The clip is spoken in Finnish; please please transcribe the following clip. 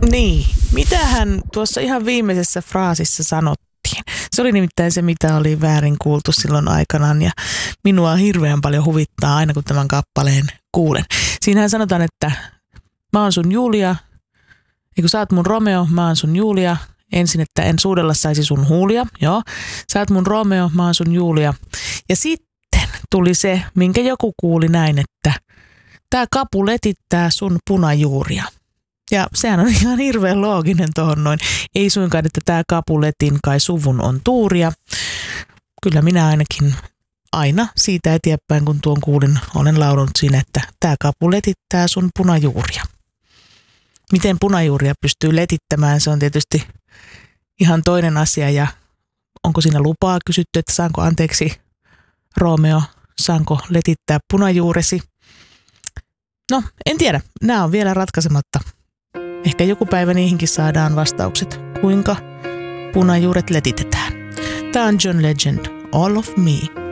Niin, mitähän tuossa ihan viimeisessä fraasissa sanottiin? Se oli nimittäin se, mitä oli väärin kuultu silloin aikanaan ja minua hirveän paljon huvittaa aina, kun tämän kappaleen kuulen. Siinähän sanotaan, että mä oon sun Julia, ja kun sä oot mun Romeo, mä oon sun Julia. Ensin, että en suudella saisi sun huulia, joo. Sä oot mun Romeo, mä oon sun Julia. Ja sitten tuli se, minkä joku kuuli näin, että tää kapu letittää sun punajuuria. Ja sehän on ihan hirveän looginen tohon noin. Ei suinkaan, että tää kapuletin kai suvun on tuuria. Kyllä minä ainakin aina siitä eteenpäin, kun tuon kuulin, olen laulunut siinä, että tää kapu letittää sun punajuuria. Miten punajuuria pystyy letittämään, se on tietysti ihan toinen asia. Ja onko siinä lupaa kysytty, että saanko anteeksi Romeo, saanko letittää punajuuresi? No, en tiedä. Nämä on vielä ratkaisematta. Ehkä joku päivä niihinkin saadaan vastaukset, kuinka punajuuret letitetään. Tämä on John Legend, All of Me.